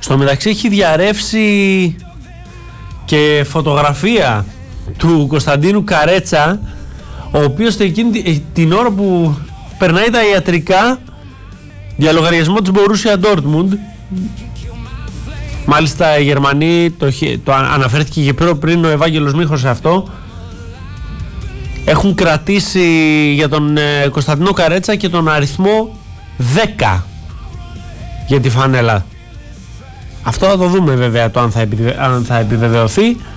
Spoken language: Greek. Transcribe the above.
Στο μεταξύ έχει διαρρεύσει και φωτογραφία του Κωνσταντίνου Καρέτσα, ο οποίος εκείνη την ώρα που περνάει τα ιατρικά για λογαριασμό της Borussia Dortmund, μάλιστα οι Γερμανοί, το αναφέρθηκε και πριν ο Ευάγγελος Μίχος σε αυτό, έχουν κρατήσει για τον Κωνσταντίνο Καρέτσα και τον αριθμό 10 για τη φανέλα. Αυτό θα το δούμε βέβαια το αν θα επιβεβαιωθεί.